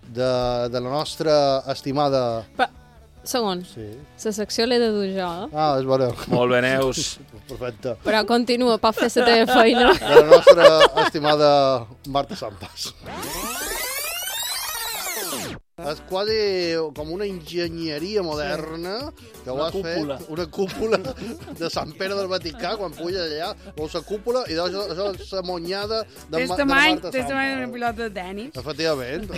de la nostra estimada... Segon, Sí. la secció l'he de dur jo, Ah, és bona. Molt bé, Neus. Perfecte. però continua, pot fer la teva feina. De la nostra estimada Marta Sampas. És quasi com una enginyeria moderna que ho has fet, una cúpula de Sant Pere del Vaticà, quan puja allà, veus la cúpula i això és la monyada de Marta Sampas. Des tamany d'una pilota de tenis. Efectivament.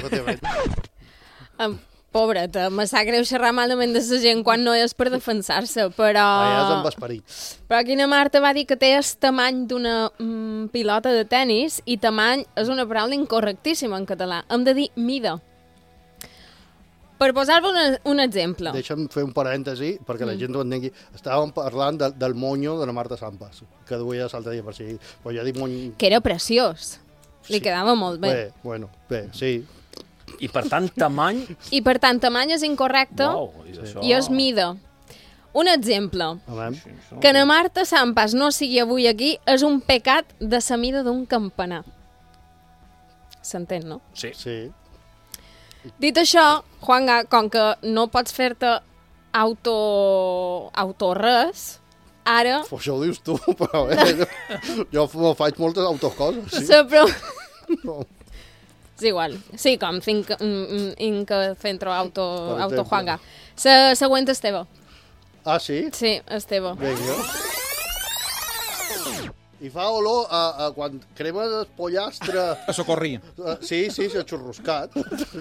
Pobreta, me sap greu xerrar malament de la gent quan no és per defensar-se, però... Allà és amb esperit. Però aquí na Marta va dir que té el tamany d'una pilota de tennis i tamany és una paraula incorrectíssima en català. Hem de dir mida. Per posar-vos un exemple. Deixa'm fer un parèntesi perquè la gent ho entengui. Estàvem parlant del monyo de la Marta Sampas, que duia l'altre dia per si... Però jo dic mony... Que era preciós. Li Sí. quedava molt bé. Bé, sí. I per tant, tamany... I per tant, tamany és incorrecte és això. i és mida. Un exemple. Amem. Que na Marta Sampas no sigui avui aquí és un pecat de la mida d'un campanar. S'entén, no? Sí. Sí. Dit això, Juanga, com que no pots fer-te auto res, ara... Això ho dius tu, però jo faig moltes autocoses. Sí. No. És igual. Sí, com finca fent auto Juanga. La següent és teva. Ah, sí? Sí, és teva. Vinga. I fa olor a quan cremes el pollastre... A socorrir. Sí, el xurruscat.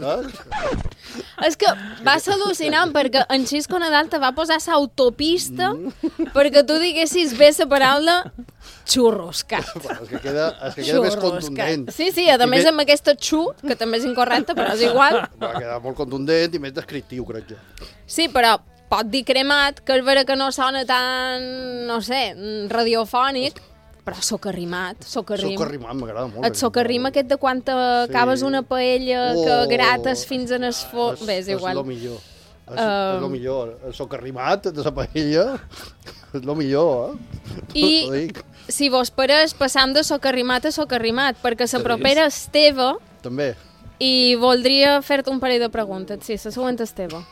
És que va ser al·lucinant perquè en Xisco Nadal te va posar l'autopista perquè tu diguessis bé la paraula xurruscat. És que queda més contundent. Sí, a més amb aquesta xu, que també és incorrecte, però és igual. Va quedar molt contundent i més descriptiu, crec jo. Sí, però pot dir cremat, que és vera que no sona tan, no sé, radiofònic, però socarrimat. Socarrimat, m'agrada molt. El socarrim aquest de quan acabes una paella que grates fins en el foc. Bé, és igual. És el millor. És el millor. El socarrimat de la paella és el millor, I si vos pareix, passam de socarrimat a socarrimat, perquè la propera és teva també. i voldria fer-te un parell de preguntes. Sí, la següent és teva.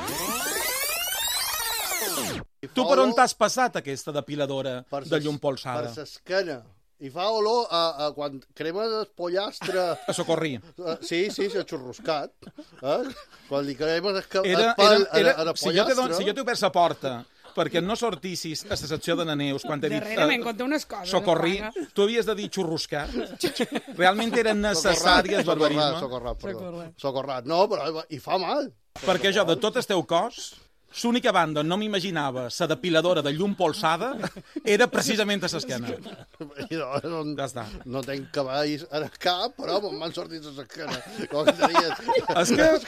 Tu per on t'has passat aquesta depiladora de llum polsada? Per l'esquena. I fa olor a quan cremes el pollastre... A socorrir. Sí, el xurruscat. Quan li cremes el pollastre... Si jo t'he obert la porta perquè no sortissis a la secció de la Neus quan t'he dit... Darrere me'n conté unes coses. Socorrir, tu havies de dir xurruscat. Realment era necessari el barbarisme. Socorrat. No, però i fa mal. Perquè jo, de tot el teu cos, l'única banda on no m'imaginava la depiladora de llum polsada era precisament a l'esquena. Ja està. No tenc cavalls en el cap, però m'han sortit a l'esquena. Com que tenies...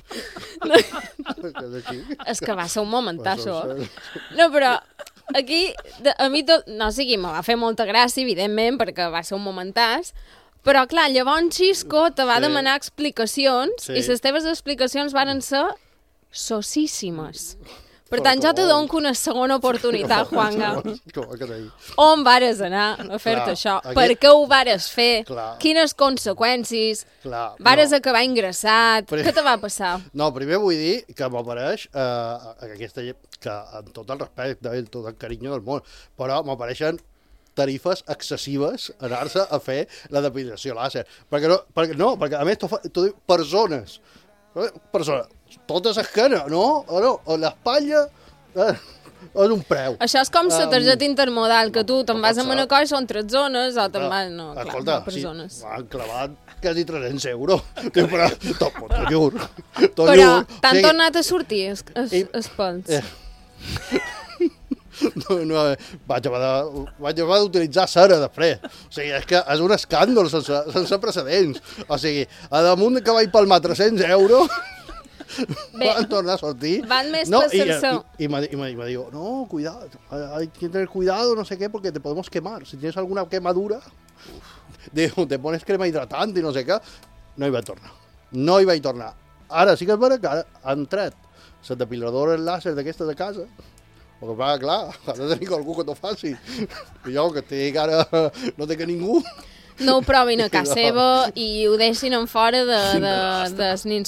És que va ser un momentazo. No, però aquí, a mi tot... No, sigui, me va fer molta gràcia, evidentment, perquè va ser un momentàs, però, clar, llavors Xisco te va demanar explicacions i les teves explicacions van ser sossíssimes. Per tant, jo te dono una segona oportunitat, Juanga. On vares anar a fer-te això? Per què ho vares fer? Quines conseqüències? Vares acabar ingressat? Què te va passar? No, primer vull dir que m'apareix que amb tot el respecte i tot el carinyo del món, però m'apareixen tarifes excessives anar-se a fer la depilació làser. Perquè a més tu dius persones, tota l'esquena, no? O l'espatlla és un preu. Això és com la targeta intermodal, que tu te'n vas a Manacor i són 3 zones, o te'n vas... No, clar, escolta, per zones. M'han clavat quasi 300 euros. Però, t'ho juro. Però t'han tornat a sortir els pèls. No, vaig haver d'utilitzar cera després. O sigui, és que és un escàndol sense precedents. O sigui, a damunt que vaig palmar 300 euros, van tornar a sortir. Van més per ser-se. Y me digo, no, cuidado, hay que tener cuidado, no sé qué, porque te podemos quemar. Si tienes alguna quemadura, te pones crema hidratante i no sé què. No hi vaig tornar. Ara sí que és vera que han tret la depiladora làser d'aquesta de casa. Perquè, clar, has de tenir algú que t'ho faci. I jo, que estic ara, no té que ningú. No ho provin a casa seva i ho deixin en fora dels nins